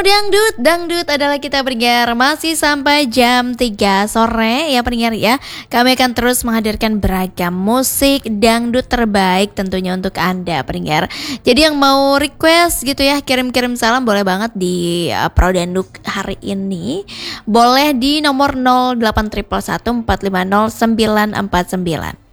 Dangdut, Dangdut adalah kita pendengar masih sampai jam 3 sore ya pendengar ya. Kami akan terus menghadirkan beragam musik dangdut terbaik tentunya untuk Anda pendengar. Jadi yang mau request gitu ya, kirim-kirim salam boleh banget di Pro Danduk hari ini. Boleh di nomor 08111450949.